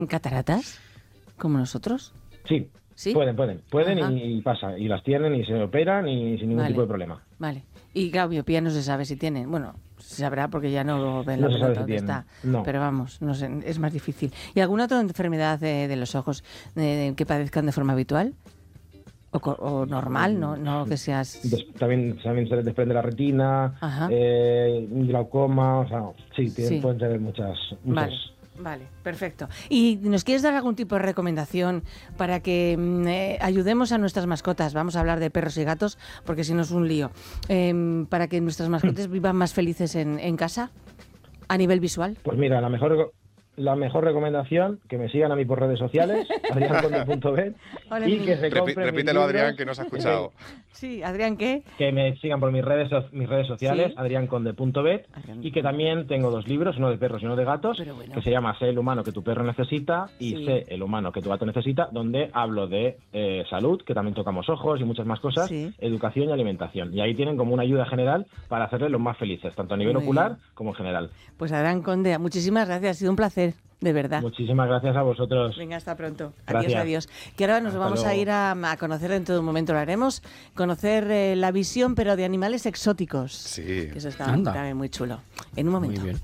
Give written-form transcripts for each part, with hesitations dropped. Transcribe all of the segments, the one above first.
¿Cataratas? ¿Como nosotros? Sí. ¿Sí? Pueden y pasa. Y las tienen y se operan y sin ningún tipo de problema. Vale. Y claro, miopía no se sabe si tienen. Bueno, se sabrá porque ya no lo ven No la se sabe pelota si donde tienen. está. No. Pero vamos, no sé, es más difícil. ¿Y alguna otra enfermedad de los ojos que padezcan de forma habitual? O normal, no que seas... También se les desprende la retina, glaucoma, o sea, pueden tener muchas. Vale, perfecto. ¿Y nos quieres dar algún tipo de recomendación para que ayudemos a nuestras mascotas? Vamos a hablar de perros y gatos, porque si no es un lío. Para que nuestras mascotas vivan más felices en casa, a nivel visual. Pues mira, la mejor recomendación, que me sigan a mí por redes sociales, adrianconde.bet, y que se compren Repítelo, Adrián, que no se ha escuchado. Sí, Adrián, ¿qué? Que me sigan por mis redes sociales, ¿Sí? adrianconde.bet, y que también tengo 2 libros, uno de perros y uno de gatos, que se llama Sé el humano que tu perro necesita y Sé el humano que tu gato necesita, donde hablo de salud, que también tocamos ojos y muchas más cosas, educación y alimentación. Y ahí tienen como una ayuda general para hacerles los más felices, tanto a nivel ocular como en general. Pues Adrián Conde, muchísimas gracias, ha sido un placer. De verdad. Muchísimas gracias a vosotros. Venga, hasta pronto. Gracias. Adiós. Que ahora nos vamos a ir a conocer, en todo momento lo haremos, conocer la visión, pero de animales exóticos. Sí. Que eso está también muy chulo. En un momento. Muy bien.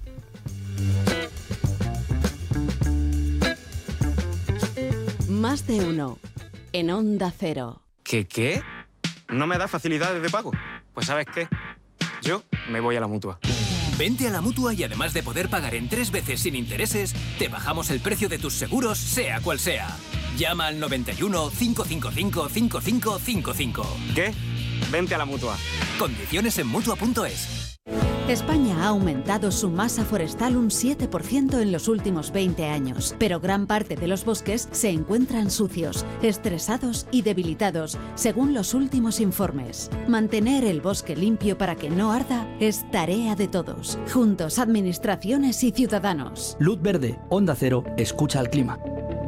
Más de uno. En Onda Cero. ¿Qué? ¿No me da facilidades de pago? Pues ¿sabes qué? Yo me voy a la Mutua. Vente a la Mutua y además de poder pagar en 3 veces sin intereses, te bajamos el precio de tus seguros, sea cual sea. Llama al 91 555 5555. ¿Qué? Vente a la Mutua. Condiciones en Mutua.es. España ha aumentado su masa forestal un 7% en los últimos 20 años, pero gran parte de los bosques se encuentran sucios, estresados y debilitados, según los últimos informes. Mantener el bosque limpio para que no arda es tarea de todos. Juntos, administraciones y ciudadanos. Luz verde, Onda Cero, escucha al clima.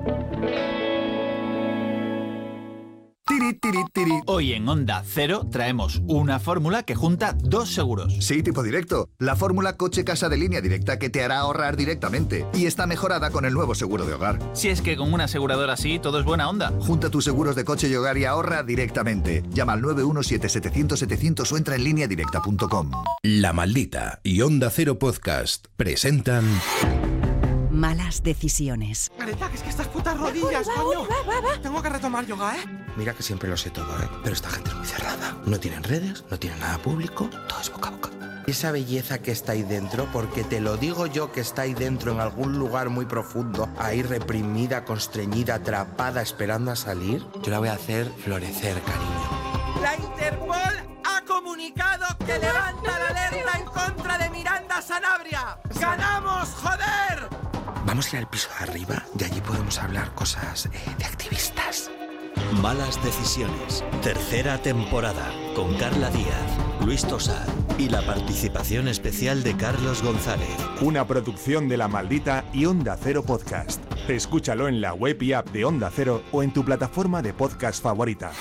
Hoy en Onda Cero traemos una fórmula que junta 2 seguros. Sí, tipo directo. La fórmula coche-casa de Línea Directa que te hará ahorrar directamente. Y está mejorada con el nuevo seguro de hogar. Si es que con una aseguradora así todo es buena onda. Junta tus seguros de coche y hogar y ahorra directamente. Llama al 917-700-700 o entra en lineadirecta.com. La Maldita y Onda Cero Podcast presentan... Malas decisiones. Greta, que es que estas putas rodillas, coño. Tengo que retomar yoga, ¿eh? Mira que siempre lo sé todo, ¿eh? Pero esta gente es muy cerrada. No tienen redes, no tienen nada público, todo es boca a boca. Esa belleza que está ahí dentro, porque te lo digo yo que está ahí dentro en algún lugar muy profundo, ahí reprimida, constreñida, atrapada, esperando a salir, yo la voy a hacer florecer, cariño. La Interpol ha comunicado que levanta la alerta en contra de Miranda Sanabria. ¡Ganamos, joder! Vamos a ir al piso de arriba y allí podemos hablar cosas de activistas. Malas decisiones. 3ª temporada. Con Carla Díaz, Luis Tosar y la participación especial de Carlos González. Una producción de La Maldita y Onda Cero Podcast. Escúchalo en la web y app de Onda Cero o en tu plataforma de podcast favorita.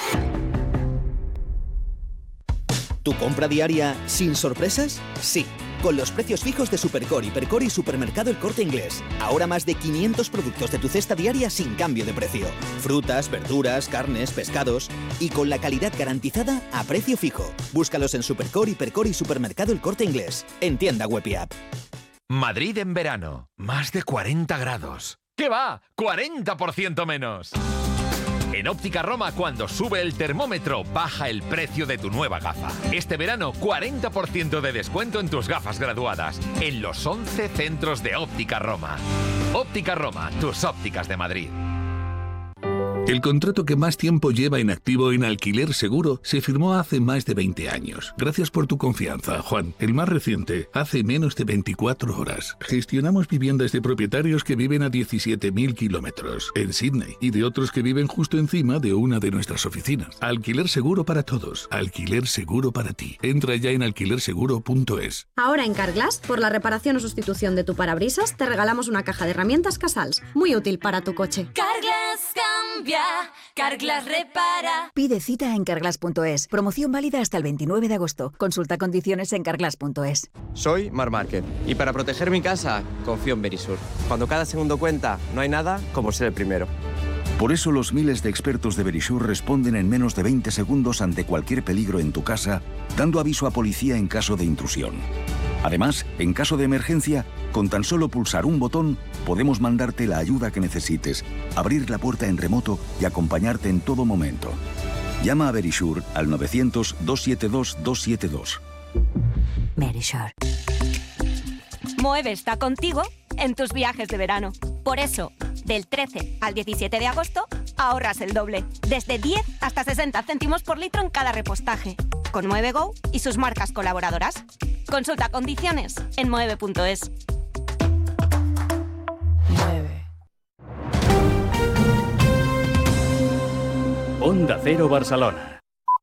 ¿Tu compra diaria sin sorpresas? Sí. Con los precios fijos de Supercor, Hipercor y Supermercado El Corte Inglés. Ahora más de 500 productos de tu cesta diaria sin cambio de precio. Frutas, verduras, carnes, pescados. Y con la calidad garantizada a precio fijo. Búscalos en Supercor, Hipercor y Supermercado El Corte Inglés. En tienda web y app. Madrid en verano. Más de 40 grados. ¿Qué va? ¡40% menos! En Óptica Roma, cuando sube el termómetro, baja el precio de tu nueva gafa. Este verano, 40% de descuento en tus gafas graduadas, en los 11 centros de Óptica Roma. Óptica Roma, tus ópticas de Madrid. El contrato que más tiempo lleva en activo en Alquiler Seguro se firmó hace más de 20 años. Gracias por tu confianza, Juan. El más reciente, hace menos de 24 horas. Gestionamos viviendas de propietarios que viven a 17.000 kilómetros en Sydney y de otros que viven justo encima de una de nuestras oficinas. Alquiler Seguro para todos. Alquiler Seguro para ti. Entra ya en alquilerseguro.es. Ahora en Carglass, por la reparación o sustitución de tu parabrisas, te regalamos una caja de herramientas Casals. Muy útil para tu coche. Carglass cambia. cambia, Carglass repara. Pide cita en carglass.es. Promoción válida hasta el 29 de agosto. Consulta condiciones en carglass.es. Soy Marc Márquez y para proteger mi casa confío en Verisur. Cuando cada segundo cuenta, no hay nada como ser el primero. Por eso los miles de expertos de Verisur responden en menos de 20 segundos ante cualquier peligro en tu casa, dando aviso a policía en caso de intrusión. Además, en caso de emergencia, con tan solo pulsar un botón, podemos mandarte la ayuda que necesites, abrir la puerta en remoto y acompañarte en todo momento. Llama a Verisur al 900-272-272. Verisur. Moeve está contigo en tus viajes de verano. Por eso, del 13 al 17 de agosto, ahorras el doble. Desde 10 hasta 60 céntimos por litro en cada repostaje. Con Mueve.go y sus marcas colaboradoras. Consulta condiciones en mueve.es. Onda Cero Barcelona.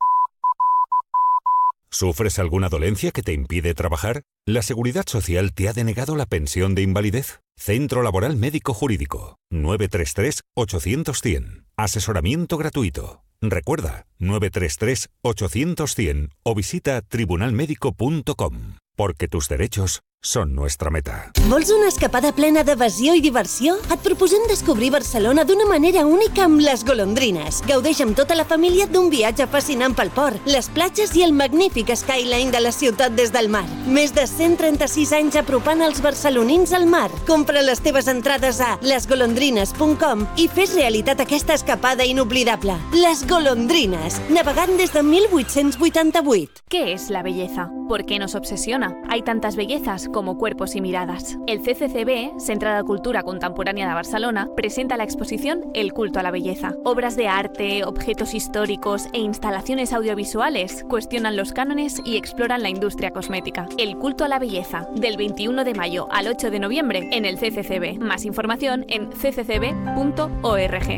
¿Sufres alguna dolencia que te impide trabajar? ¿La Seguridad Social te ha denegado la pensión de invalidez? Centro Laboral Médico Jurídico. 933-800-100. Asesoramiento gratuito. Recuerda, 933-800-100 o visita tribunalmedico.com. Porque tus derechos són nuestra meta. Vols una escapada plena d'evasió i diversió? Et proposem descobrir Barcelona d'una manera única amb les golondrines. Gaudeix amb tota la família d'un viatge fascinant pel port, les platges i el magnífic skyline de la ciutat des del mar. Més de 136 anys apropant els barcelonins al mar. Compra les teves entrades a lesgolondrines.com i fes realitat aquesta escapada inoblidable. Les Golondrines, navegant des de 1888. ¿Qué es la belleza? ¿Por qué nos obsesiona? Hay tantas bellezas como cuerpos y miradas. El CCCB, Centre de Cultura Contemporánea de Barcelona, presenta la exposición El culto a la belleza. Obras de arte, objetos históricos e instalaciones audiovisuales cuestionan los cánones y exploran la industria cosmética. El culto a la belleza, del 21 de mayo al 8 de noviembre en el CCCB. Más información en cccb.org.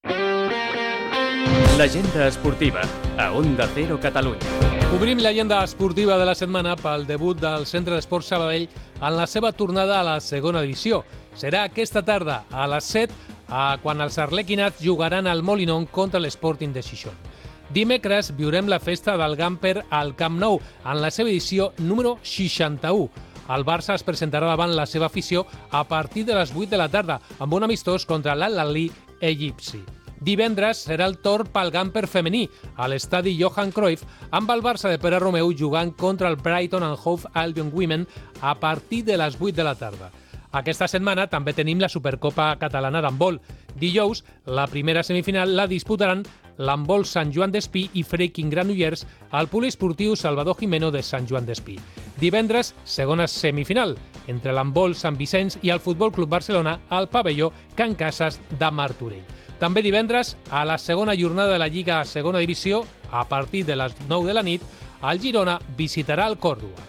L'agenda esportiva a Onda Cero Catalunya. Obrim l'agenda esportiva de la setmana pel debut del Centre d'Esports Sabadell en la seva tornada a la segona divisió. Serà aquesta tarda a les 7 quan els arlequinats jugaran al Molinón contra l'Sporting de Gijón. Dimecres viurem la festa del Gamper al Camp Nou en la seva edició número 61. El Barça es presentarà davant la seva afició a partir de les 8 de la tarda amb un amistós contra l'Al-Ahly egipci. Divendres serà el torn pel Gamper femení a l'estadi Johan Cruyff amb el Barça de Pere Romeu jugant contra el Brighton and Hove Albion Women a partir de les 8 de la tarda. Aquesta setmana també tenim la Supercopa Catalana d'handbol. Dijous, la primera semifinal la disputaran l'handbol Sant Joan d'Espí i Freaking Granollers al poliesportiu Salvador Jimeno de Sant Joan d'Espí. Divendres, segona semifinal entre l'handbol Sant Vicenç i el Futbol Club Barcelona al pavelló Can Casas de Martorell. També divendres, a la segona jornada de la Lliga a segona divisió, a partir de les 9 de la nit, el Girona visitarà el Còrdova.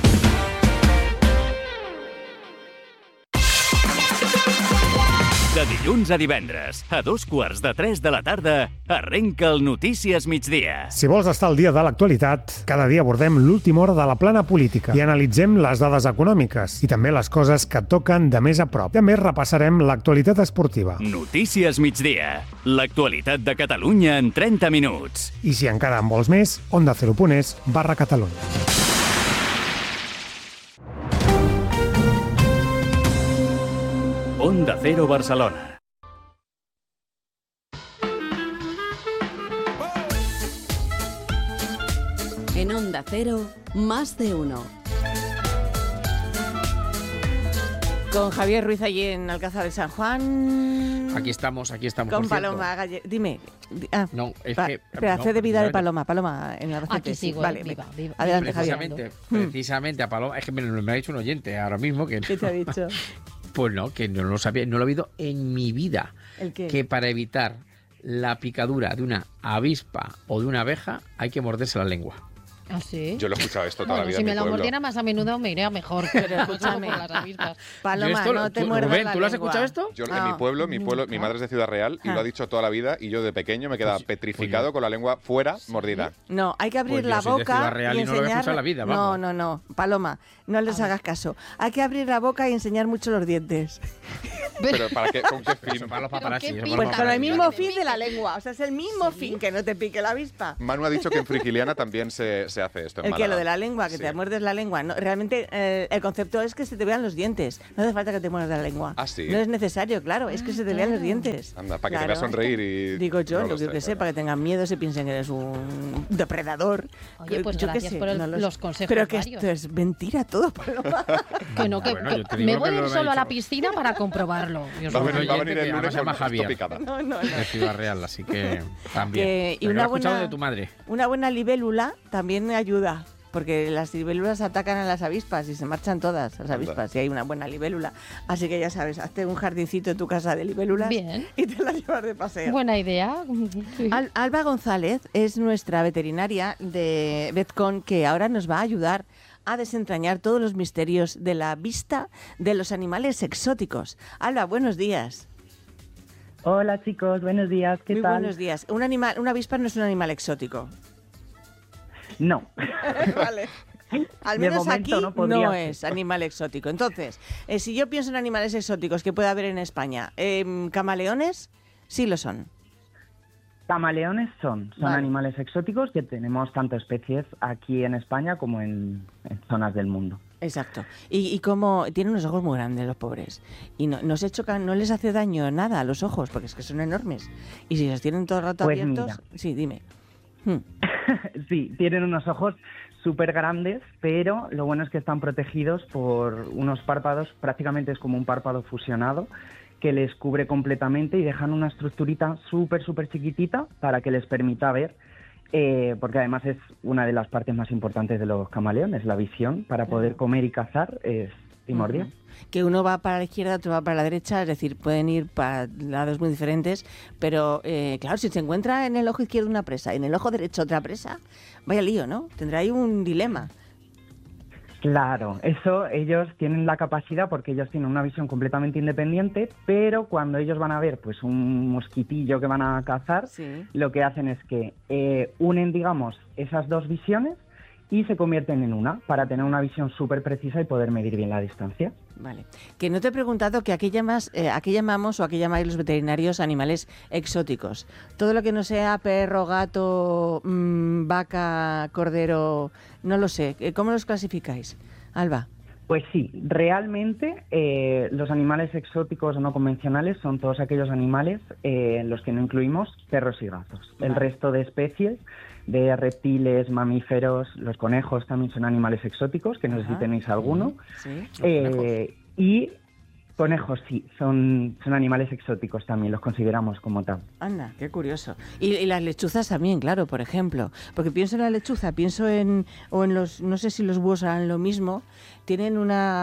De dilluns a divendres, a 2:45 de la tarda, arrenca el Notícies Migdia. Si vols estar al dia de l'actualitat, cada dia abordem l'última hora de la plana política i analitzem les dades econòmiques i també les coses que toquen de més a prop. També repassarem l'actualitat esportiva. Notícies Migdia, l'actualitat de Catalunya en 30 minuts. I si encara en vols més, ondacero.es/Catalunya. Onda Cero Barcelona. En Onda Cero, más de uno. Con Javier Ruiz allí en Alcázar de San Juan. Aquí estamos. Con Paloma Gallego. Dime. No, es que... Espera, fe de vida de Paloma en Albacete. Aquí sigo, vale, viva. Adelante, precisamente a Paloma, es que me ha dicho un oyente ahora mismo que... ¿Qué te ha dicho? Pues no, que no lo sabía, no lo he oído en mi vida. ¿El qué? Que para evitar la picadura de una avispa o de una abeja hay que morderse la lengua. ¿Ah, sí? Yo lo he escuchado esto toda la vida si en me mi lo pueblo. mordiera más a menudo me iría mejor. Pero escúchame, las avispas. Paloma, no te muerdas Rubén, la ¿tú lo has lengua. escuchado esto? Yo en mi pueblo, mi madre es de Ciudad Real y lo ha dicho toda la vida y yo de pequeño me quedaba petrificado con la lengua fuera, mordida. No, hay que abrir Pues yo la soy de Ciudad boca Real y y no lo había enseñar... escuchado en la vida, no, vamos. no, no, Paloma, no les hagas caso. Hay que abrir la boca y enseñar mucho los dientes. Pero ¿para qué? ¿Con qué fin? Eso para los paparazzi. eso para los Pues con el paparazzi. mismo fin de la lengua, o sea, es el mismo fin, que no te pique la avispa. Manu ha dicho que en Frigiliana también se hace esto en El que Málaga. lo de la lengua, que Sí. te muerdes la lengua. No, realmente el concepto es que se te vean los dientes. No hace falta que te muerdas la lengua. Ah, ¿sí? No es necesario, claro, es que se te vean los dientes. Anda, para que te Claro. veas sonreír y... Digo yo, no lo que sé, para que tengan miedo, se piensen que eres un depredador. Oye, pues Yo qué gracias sé, por no lo los sé. consejos Pero que varios. esto es mentira todo, Paloma. Que no, que, Bueno, que yo te digo me lo voy que a ir me solo a la ha dicho. piscina para comprobarlo. Dios Va a mío. venir, va a Oyente venir el que lunes además se llama con Javier. picada. No. De Ciudad Real, así que también. Y Pero una lo he escuchado buena, de tu madre. una buena libélula también ayuda. Porque las libélulas atacan a las avispas y se marchan todas las avispas si hay una buena libélula. Así que ya sabes, hazte un jardincito en tu casa de libélulas Bien. y te las llevas de paseo. Buena idea. Sí. Alba González es nuestra veterinaria de Vetcon que ahora nos va a ayudar a desentrañar todos los misterios de la vista de los animales exóticos. Alba, buenos días. Hola chicos, buenos días, ¿qué Muy tal? buenos días. Una avispa no es un animal exótico. No. Vale. Al De menos momento aquí no podría no ser. es animal exótico. Entonces, si yo pienso en animales exóticos que puede haber en España, camaleones sí lo son. Camaleones son Vale. animales exóticos que tenemos tanto especies aquí en España como en zonas del mundo. Exacto. Y como tienen unos ojos muy grandes los pobres. Y no se chocan, no les hace daño nada a los ojos, porque es que son enormes. Y si los tienen todo el rato Pues abiertos... mira. Sí, dime. Sí, tienen unos ojos súper grandes, pero lo bueno es que están protegidos por unos párpados, prácticamente es como un párpado fusionado, que les cubre completamente y dejan una estructurita súper chiquitita para que les permita ver, porque además es una de las partes más importantes de los camaleones, la visión para poder comer y cazar es primordial. Que uno va para la izquierda, otro va para la derecha, es decir, pueden ir para lados muy diferentes, pero claro, si se encuentra en el ojo izquierdo una presa y en el ojo derecho otra presa, vaya lío, ¿no? Tendrá ahí un dilema. Claro, eso ellos tienen la capacidad porque ellos tienen una visión completamente independiente, pero cuando ellos van a ver pues un mosquitillo que van a cazar, lo que hacen es que unen, digamos, esas dos visiones y se convierten en una para tener una visión súper precisa y poder medir bien la distancia. Vale. Que no te he preguntado que a qué llamamos o a qué llamáis los veterinarios animales exóticos. Todo lo que no sea perro, gato, vaca, cordero, no lo sé. ¿Cómo los clasificáis, Alba? Pues sí, realmente los animales exóticos o no convencionales son todos aquellos animales en los que no incluimos perros y gatos. El resto de especies de reptiles, mamíferos, los conejos también son animales exóticos, que no sé si tenéis alguno. Sí. Y conejos sí, son animales exóticos también, los consideramos como tal. Anda, qué curioso. Y las lechuzas también, claro, por ejemplo. Porque pienso en la lechuza, pienso en los, no sé si los búhos harán lo mismo, tienen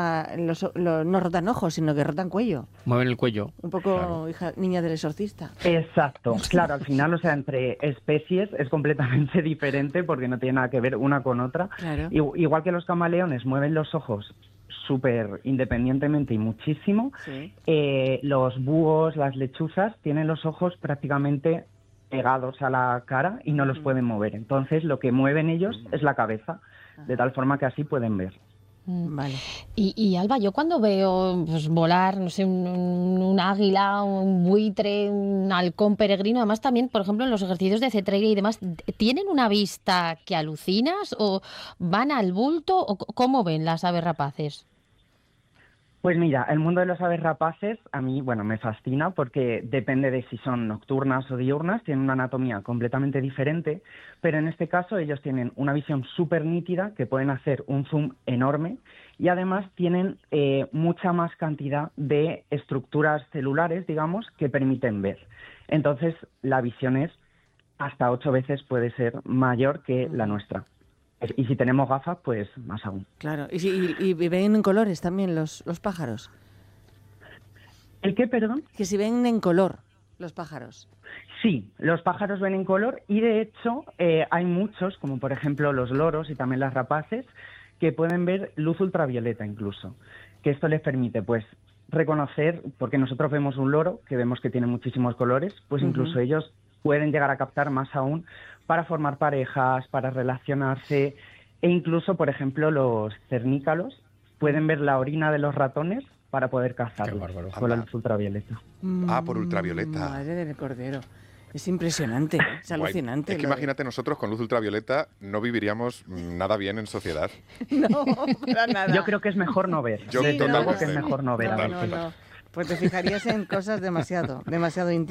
no rotan ojos, sino que rotan cuello. Mueven el cuello. Un poco niña del exorcista. Exacto, claro, al final, o sea, entre especies es completamente diferente porque no tiene nada que ver una con otra. Claro. Igual que los camaleones mueven los ojos súper independientemente y muchísimo, los búhos, las lechuzas tienen los ojos prácticamente pegados a la cara y no los pueden mover. Entonces lo que mueven ellos es la cabeza, de tal forma que así pueden ver. Vale. Y Alba, yo cuando veo pues, volar, no sé, un águila, un buitre, un halcón peregrino, además también, por ejemplo, en los ejercicios de cetrería y demás, ¿tienen una vista que alucinas o van al bulto o cómo ven las aves rapaces? Pues mira, el mundo de las aves rapaces a mí, bueno, me fascina porque depende de si son nocturnas o diurnas, tienen una anatomía completamente diferente, pero en este caso ellos tienen una visión súper nítida, que pueden hacer un zoom enorme y además tienen mucha más cantidad de estructuras celulares, digamos, que permiten ver. Entonces la visión es hasta 8 veces puede ser mayor que la nuestra. Y si tenemos gafas, pues más aún. Claro. ¿Y ven en colores también los pájaros? ¿El qué, perdón? Que si ven en color. los pájaros? Sí, los pájaros ven en color y de hecho hay muchos, como por ejemplo los loros y también las rapaces, que pueden ver luz ultravioleta incluso, que esto les permite pues reconocer, porque nosotros vemos un loro, que vemos que tiene muchísimos colores, pues incluso ellos pueden llegar a captar más aún para formar parejas, para relacionarse, e incluso, por ejemplo, los cernícalos pueden ver la orina de los ratones para poder cazarlos con la luz ultravioleta. Por ultravioleta. Madre del cordero. Es impresionante, es alucinante. Es que imagínate, nosotros con luz ultravioleta no viviríamos nada bien en sociedad. No, para nada. Yo creo que es mejor no ver. Yo Desde luego que es totalmente. mejor no ver. No. Pues te fijarías en cosas demasiado íntimas.